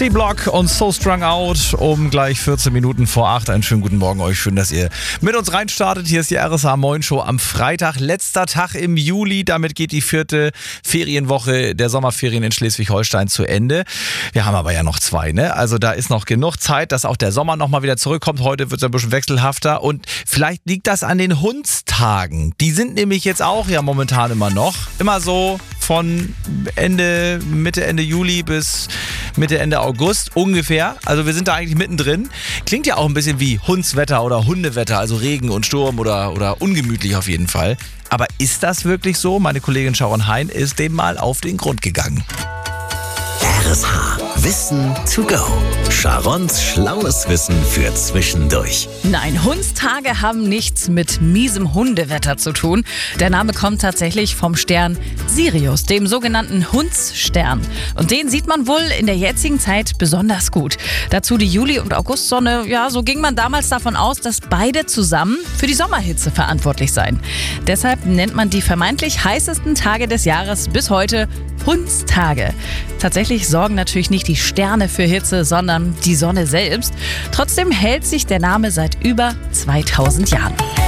C-Block und So Strung Out um gleich 14 Minuten vor 8. Einen schönen guten Morgen euch. Schön, dass ihr mit uns reinstartet. Hier ist die RSH Moin Show am Freitag. Letzter Tag im Juli. Damit geht die 4. Ferienwoche der Sommerferien in Schleswig-Holstein zu Ende. Wir haben aber ja noch 2, ne? Also da ist noch genug Zeit, dass auch der Sommer nochmal wieder zurückkommt. Heute wird es ein bisschen wechselhafter. Und vielleicht liegt das an den Hundstagen. Die sind nämlich jetzt auch ja momentan immer noch. Immer so von Mitte, Ende Juli bis Mitte, Ende August ungefähr. Also wir sind da eigentlich mittendrin. Klingt ja auch ein bisschen wie Hundswetter oder Hundewetter, also Regen und Sturm oder ungemütlich auf jeden Fall. Aber ist das wirklich so? Meine Kollegin Sharon Hein ist dem mal auf den Grund gegangen. RSH. Wissen to go. Sharons schlaues Wissen für zwischendurch. Nein, Hundstage haben nichts mit miesem Hundewetter zu tun. Der Name kommt tatsächlich vom Stern Sirius, dem sogenannten Hundsstern. Und den sieht man wohl in der jetzigen Zeit besonders gut. Dazu die Juli- und Augustsonne. Ja, so ging man damals davon aus, dass beide zusammen für die Sommerhitze verantwortlich seien. Deshalb nennt man die vermeintlich heißesten Tage des Jahres bis heute Hundstage. Tatsächlich sorgen natürlich nicht die Sterne für Hitze, sondern die Sonne selbst. Trotzdem hält sich der Name seit über 2000 Jahren.